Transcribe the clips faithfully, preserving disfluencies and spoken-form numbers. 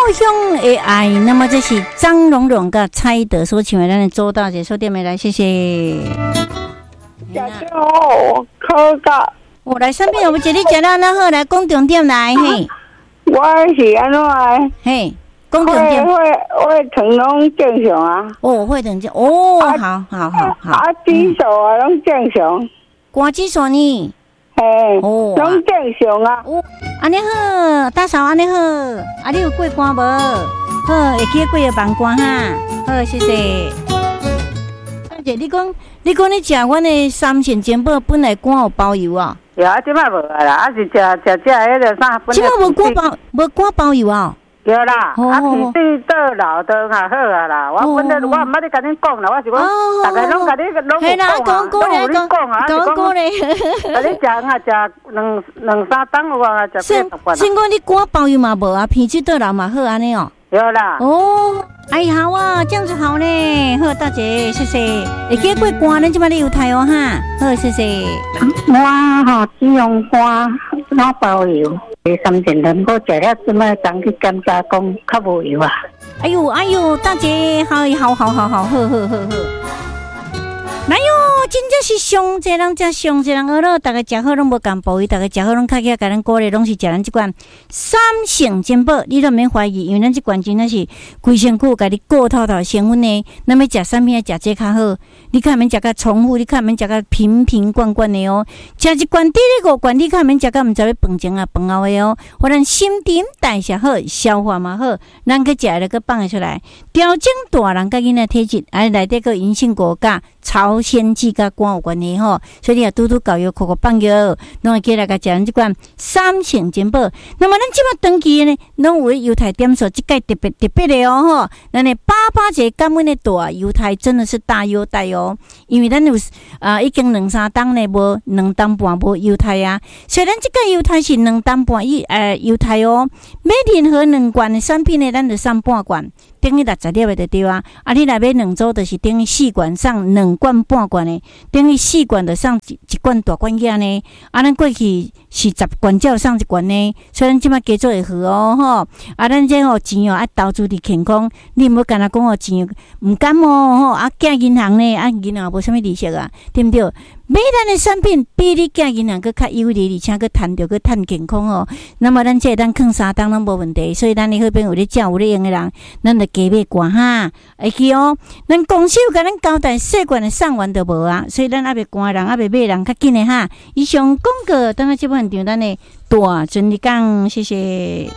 乡的爱，那么这是张荣荣跟蔡德所唱的，咱的周大姐说点没来，谢谢。 大家好，考到我来身边有冇一你食到那好来讲重点来嘿。 我是安怎诶？ 嘿，讲重点。 我我疼拢正常啊。 哦，会疼正哦，好好好好。 啊，指数啊，拢正常。 肝指数呢？ 嘿， 哦， 拢正常啊。 哦，安尼好，大嫂安尼好，啊，你有过关无？好，会记过个膀胱哈。好，谢谢。大姐，你讲，你讲你食阮的三线煎饼，本来肝有包邮啊？ 有啊，即摆无啊啦，啊是食食食迄个啥？ 即摆无肝包，无肝包邮啊？ 对啦，啊是对倒老倒较好啊啦。我本来我毋捌咧甲恁讲啦，我是讲，大家拢甲你拢有讲啊，拢有你讲啊， 讲讲咧。 啊，你食啊食两两三顿有啊，食几十罐。 先讲你肝包邮嘛无啊，脾气倒老嘛好安尼哦。 有啦。 哦，哎好啊，这样子好呢。好，大姐，谢谢。会记过肝，咱即摆咧有台哦哈。好，谢谢。 我吼只用肝脑包邮。三千人，我食了即摆当去检查讲较无油啊！ 哎呦哎呦，大姐，好好好好好，好好好好。哎呦，真正是上济人食上济人饿咯，大家食好拢无共补，大家食好拢较起甲咱鼓励，拢是食咱即款三性煎饼，你都免怀疑，因为咱即款真正是规身躯甲你顾透透成分呢。咱要食啥物啊？食这较好，你看免食甲重复，你看免食甲瓶瓶罐罐的哦。食一罐第二五罐，你看免食甲毋知要饭前啊饭后的哦。互咱新陈代谢好，消化嘛好，咱去食了个放出来，调整大人甲囡仔体质，啊内底个银杏果甲超鲜剂甲肝有关系吼，所以你也拄拄教育、口口放药，拢会起来甲食咱即款三性煎饼。那么咱即马长期呢，拢有犹太点数，即届特别特别的哦吼，咱的八八节感恩的大犹太真的是大优待哦，因为咱有啊、呃、已经两三档呢无两档半无犹太啊，所以咱即届犹太是两档半一呃犹太哦，买任何两罐的产品呢，咱就送半罐。等于六十粒的就对啊，啊你若买两组就是等于四罐送两罐半罐的，等于四罐就送一一罐大罐仔呢。啊，咱过去是十罐才有送一罐呢，所以咱即摆加做会好哦吼。啊，咱这吼钱哦爱投资伫健康，你毋好干那讲哦钱毋甘哦吼，啊寄银行呢，啊银行无啥物利息啊，对毋对？买咱的产品比你寄银行佫较有利，而且佫赚着佫赚健康哦。那么咱这咱放三档拢无问题，所以咱的好朋友有咧食有咧用的人，咱就加买罐哈，会记哦。咱公司有甲咱交代，细罐的送完就无啊，所以咱还袂罐人，还袂买人较紧的哈。以上广告，等下这部分场咱的大真理讲，谢谢。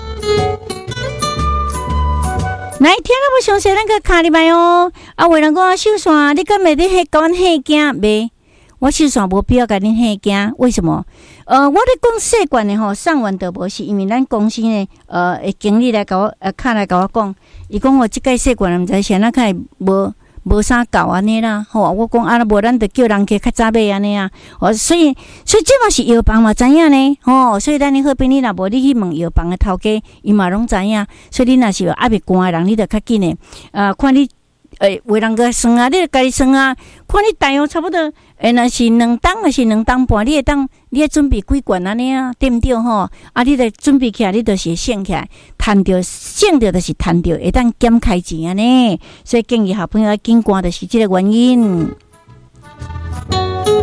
来，听了不详细，咱个卡入来哦。啊，有人讲啊，秀线，你敢袂伫迄讲迄件袂？我秀线无必要甲恁迄件，为什么？呃，我咧讲细罐的吼，送完就无，是因为咱公司呢，呃，诶经理来甲我，呃，卡来甲我讲，伊讲我即届细罐毋知是安那开无无啥够安尼啦，吼，我讲啊，无咱就叫人去较早买安尼啊，哦，所以所以这嘛是药房嘛知影呢，吼，所以咱你好比你若无你去问药房的头家，伊嘛拢知影，所以你若是有还袂寒的人，你就较紧的，呃，看你。诶，为人个算啊，你就家己算啊，看你大约差不多，诶，若是两档还是两档半，你会当，你会准备几罐安尼啊，对毋对吼？啊，你得准备起来，你就是省起来，赚着省着就是赚着，会当减开钱安尼，所以建议好朋友要紧赶，就是这个原因。来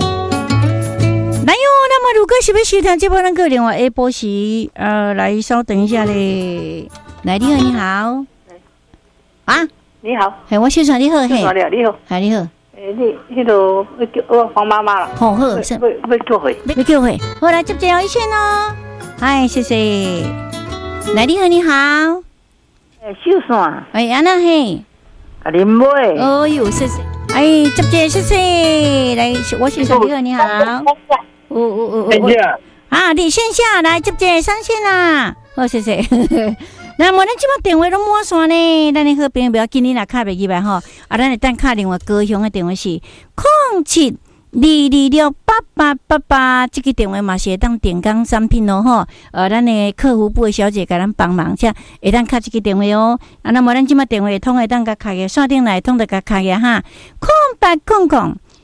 哟，那么如果是要收听这波咱个另外下播时，呃，来稍等一下咧。来，你好，你好，啊。 你好， 嘿，我秀传你好，嘿， 你好，你好， 嗨，你好， 诶，你迄度要叫我黄妈妈啦， 好好， 要要叫回， 要叫回，好来接接一线哦，嗨，谢谢，来，你好，你好， 诶，秀线， 哎，安那嘿， 啊，林妹， 哦哟，谢谢，哎，接接谢谢，来，我秀传你好，你好，哦哦哦哦，啊，你线下来接接上线啦，好，谢谢。那么咱即摆电话拢满线呢，咱的好朋友不要紧，你若卡袂入来吼，啊，咱会等卡另外高雄的电话是零七二二六八八八八，这个电话嘛是会当电工产品哦吼，呃，咱的客服部的小姐甲咱帮忙，这会当卡这个电话哦。啊，那么咱即摆电话通会当甲卡个线顶来通得甲卡个哈，空八空空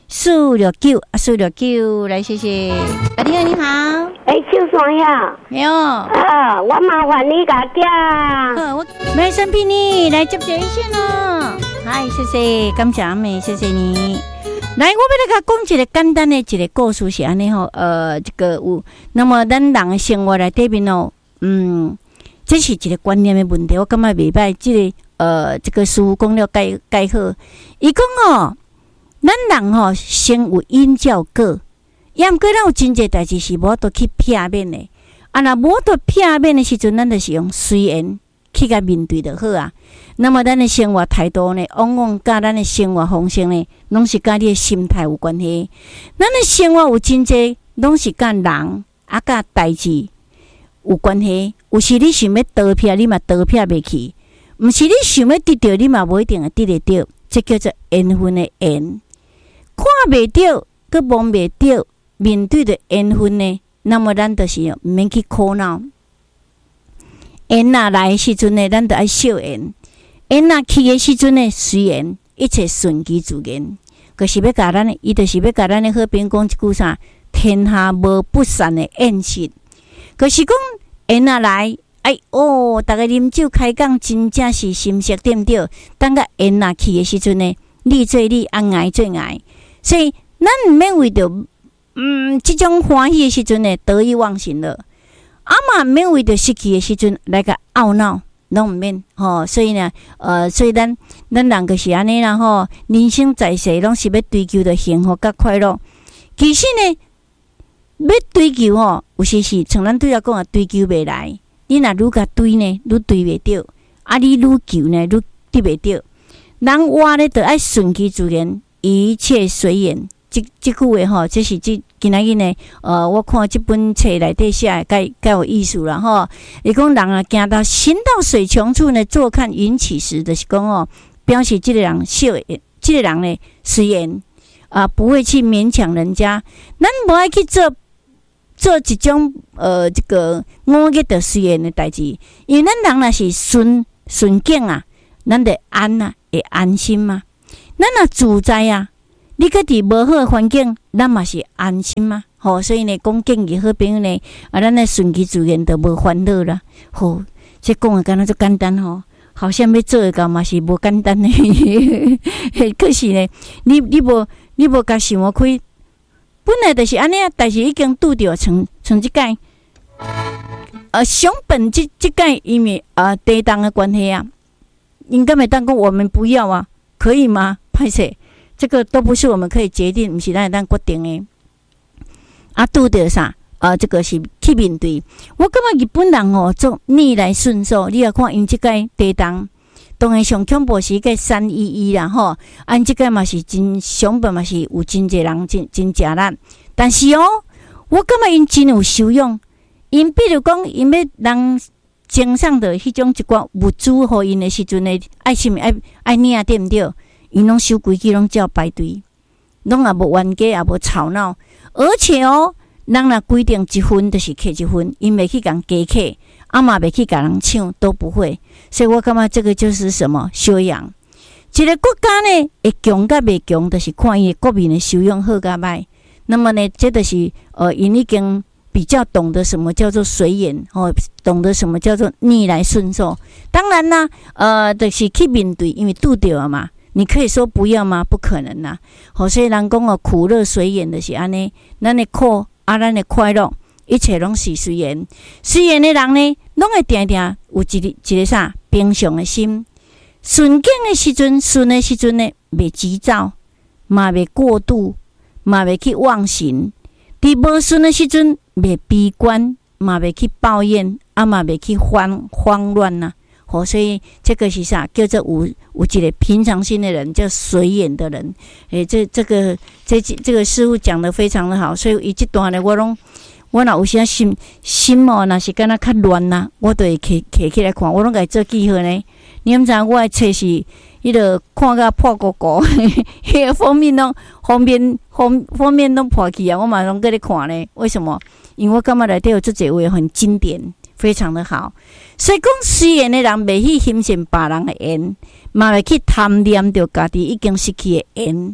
四六九啊，四六九，来谢谢。啊，你好，你好。 哎，秀双呀。 有。 啊，我麻烦你家家。 呃，我没生病呢，来接接一线哦。嗨，谢谢，感谢阿妹，谢谢你。来，我要来甲讲一个简单的一个故事是安尼吼，呃，这个有，那么咱人的生活来对面哦，嗯，这是一个观念的问题，我感觉袂歹。这个呃，这个师傅讲了介介好，伊讲哦，咱人吼先有因照果，也毋过咱有真侪代志是无法度去避免的。啊，若无法度避免的时阵，咱就是用随缘去甲面对就好啊。那么咱的生活态度呢，往往甲咱的生活方式呢，拢是甲你的心态有关系。咱的生活有真济，拢是甲人啊甲代志有关系。有时你想要逃避，你嘛逃避袂去；毋是你想要得到，你嘛无一定会得得到。这叫做缘分的缘。看袂到，佮摸袂到，面对着缘分呢，那么咱就是毋免去苦恼。缘若来的时阵呢，咱就爱惜缘。缘若去的时阵呢，随缘，一切顺其自然。可是要甲咱的，伊就是要甲咱的好朋友讲一句啥？天下无不散的宴席。可是讲缘若来，哎哦，逐个啉酒开讲，真正是心色对毋对？等甲缘若去的时阵呢，你做你，啊爱做爱。所以咱毋免为着嗯即种欢喜的时阵呢，得意忘形了。啊嘛，毋免为着失去的时阵来个懊恼。拢毋免吼，所以呢，呃，所以咱咱人就是安尼啦吼。人生在世，拢是要追求着幸福甲快乐。其实呢，要追求吼，有时是像咱对来讲啊，追求袂来。你若愈甲追呢，愈追袂着；啊，你愈求呢，愈得袂着。人活咧，就爱顺其自然，一切随缘。即即句话吼，这是即今仔日呢，呃，我看即本册内底写的，介介有意思啦吼。伊讲人啊，行到行到水穷处呢，坐看云起时，就是讲哦，表示即个人惜缘，即个人呢随缘啊，不会去勉强人家。咱无爱去做做一种呃，这个误解着随缘的代志，因为咱人若是顺顺境啊，咱就安啊，会安心嘛。咱若自在啊。你搁伫无好诶环境，咱嘛是安心嘛。吼，所以呢，讲建议好朋友呢，啊，咱来顺其自然，就无烦恼啦。吼，这讲诶敢若足简单吼，好像要做诶到嘛是无简单诶。可是呢，你你无你无甲想开，本来就是安尼啊，但是已经拄着像像即届，呃，熊本即即届因为啊地动诶关系啊，应该袂当讲我们不要啊，可以吗？歹势。这个都不是我们可以决定，不是咱咱决定的。啊，拄着啥？啊，这个是去面对。我感觉日本人哦，做逆来顺受。你也看因即届地动，当然上恐怖是个三一一啦吼。按即届嘛是真上本嘛是有真侪人真真食力，但是哦，我感觉因真有修养。因比如讲，因要人赠送的迄种一寡物资互因的时阵呢，爱心爱爱领对毋对？因拢守规矩，拢照排队，拢也无冤家，也无吵闹。而且哦，人若规定一分就是扣一分，因袂去共加扣，啊嘛袂去甲人抢，都不会。所以我感觉这个就是什么修养。一个国家呢，会强甲袂强，就是看伊国民的修养好甲歹。那么呢，这就是呃，因已经比较懂得什么叫做随缘，哦，懂得什么叫做逆来顺受。当然啦，呃，就是去面对，因为拄着啊嘛。你可以说不要吗？不可能啦！好，所以人讲哦，苦乐随缘就是安尼。咱的苦啊，咱的快乐，一切拢是随缘。随缘的人呢，拢会定定有一个一个啥平常的心。顺境的时阵，顺的时阵呢，袂急躁，嘛袂过度，嘛袂去妄想；伫无顺的时阵，袂悲观，嘛袂去抱怨，啊嘛袂去慌慌乱呐。哦，所以这个是啥？叫做有有一个平常心的人，叫随缘的人。诶、欸，这这个这这个师傅讲得非常的好，所以伊这段呢，我拢我若有啥心心哦，若是敢若较乱呐，我都会摕摕起来看，我拢甲伊做记号呢。你毋知我的册是迄个看甲破鼓鼓，迄个封面拢封面封封面拢破去啊，我嘛拢搁咧看呢。为什么？因为我感觉内底有这几位很经典。非常的好，所以讲随缘的人袂去欣赏别人的缘，嘛袂去贪恋着家己已经失去的缘。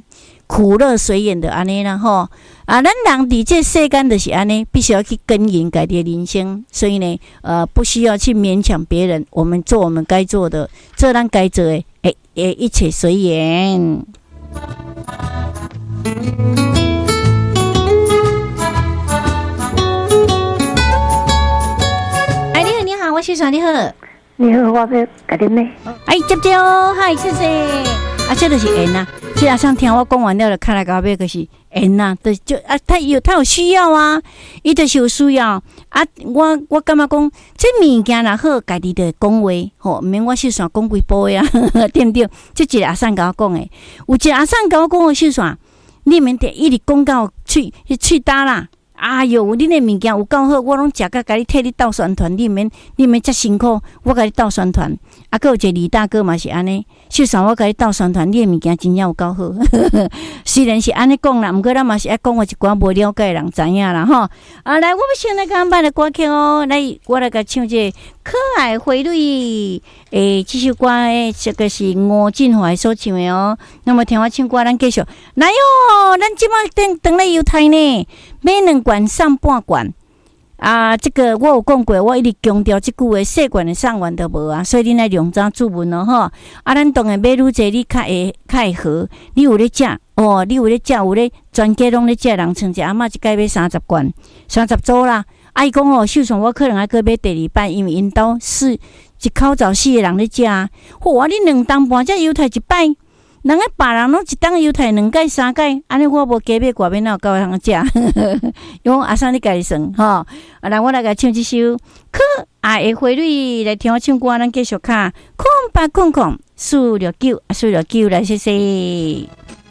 苦乐随缘的安尼啦吼。啊，咱人伫这世间就是安尼，必须要去耕耘家己的人生，所以呢，呃，不需要去勉强别人，我们做我们该做的，做咱该做的，诶诶，一切随缘。哎，你好，你好，我是爽，你好， 你好，我要甲你呢。 哎，接接哦，嗨，谢谢。啊，这就是缘啊，这阿上听我讲完了，就看来到尾就是缘啊，就就啊，他有他有需要啊，伊就是有需要啊。我我感觉讲，这物件若好，家己就讲话，吼，毋免我细算讲几步呀，对不对？这一个阿上甲我讲诶，有一个阿上甲我讲诶细算，你免得一直讲到喙喙焦啦。哎哟，恁的物件有够好，我拢食甲甲你替你斗宣传，你免你免遮辛苦，我甲你斗宣传。啊，还有一个李大哥嘛是安尼，秀嫂我甲你斗宣传，你的物件真正有够好。虽然是安尼讲啦，毋过咱嘛是爱讲我一寡无了解的人知影啦吼。啊，来，我要唱那个安排的歌曲哦，来，我来甲唱这可爱花蕊。诶，这首歌诶，这个是吴俊华所唱的哦。那么听我唱歌，咱继续来哟，咱即摆等等咧犹太呢。买两罐送半罐啊！这个我有讲过，我一直强调这句话，细罐的送完都无啊，所以你来量早注文咯吼。啊，咱当然买愈济，你较会较会好。你有咧食哦，你有咧食，有咧全家拢咧食，人像一阿嬷一摆买三十罐，三十组啦。啊，伊讲哦，秀顺我可能还搁买第二摆，因为因兜四一口罩四个人咧食。嚯，你两当半只犹太一摆。人个别人拢一当犹太两届三届，安尼我无加买外面哪有够通食？因为阿三你家己算吼，啊，来我来甲唱一首可爱的花蕊，来听我唱歌，咱继续卡空八空空四六九，四六九来谢谢。